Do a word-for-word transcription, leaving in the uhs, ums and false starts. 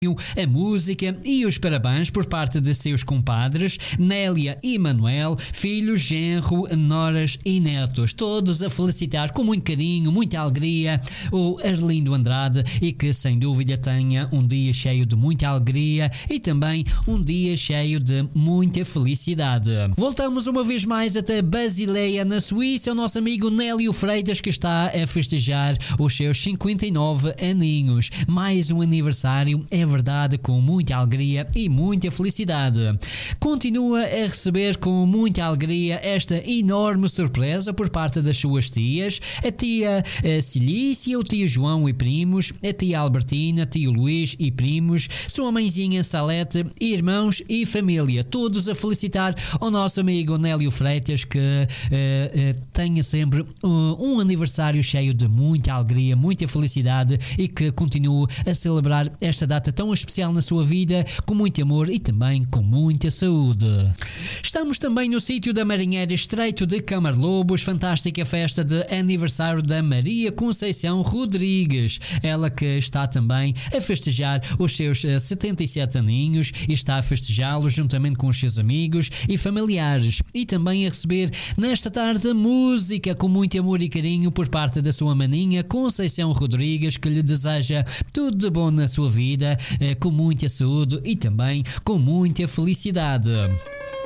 a música e os parabéns por parte de seus compadres Nélia e Manuel, filhos, genro, noras e netos, todos a felicitar com muito carinho, muita alegria o Arlindo Andrade, e que sem dúvida tenha um dia cheio de muita alegria e também um dia cheio de muita felicidade. Voltamos uma vez mais até Basileia, na Suíça, o nosso amigo Nélio Freitas, que está a festejar os seus cinquenta e nove aninhos. Mais um aniversário, é verdade, com muita alegria e muita felicidade. Continua a receber com muita alegria esta enorme surpresa por parte das suas tias, a tia a Cilícia, o tio João e primos, a tia Albertina, tio Luís e primos, sua mãezinha Salete, irmãos e família, todos a felicitar o nosso amigo Nélio Freitas, que uh, uh, tenha sempre uh, um aniversário cheio de muita alegria, muita felicidade, e que continue a celebrar esta data tão especial na sua vida, com muito amor e também com muita saúde. Estamos também no sítio da Marinheira, Estreito de Camarlobos, fantástica festa de aniversário da Maria Conceição Rodrigues, ela que está também a festejar os seus uh, setenta e sete aninhos e está a festejá-los juntamente com os seus amigos e familiares, e também a receber nesta tarde música com muito amor e carinho por parte da sua maninha Conceição Rodrigues, que lhe deseja tudo de bom na sua vida, com muita saúde e também com muita felicidade.